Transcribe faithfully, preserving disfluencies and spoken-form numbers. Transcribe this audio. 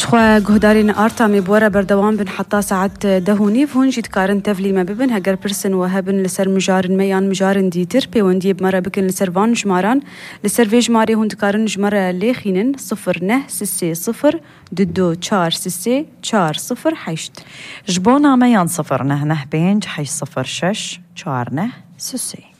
خوا جهدارين آرتا مبورة بردوان بن حطا ساعات دهوني فهون جيت كارن تفلي ما ببن هجر برسن وهبن لسر مجارن ميان مجارن ديتر بيوندي بمرة بكن لسر فان جماران لسر في جماري هون تكارن جمرة ليخينن صفر نه سسي صفر ددو چار سسي چار صفر حيشت جبونا ميان صفر نه نه بينج حيش صفر شش چار نه سسي.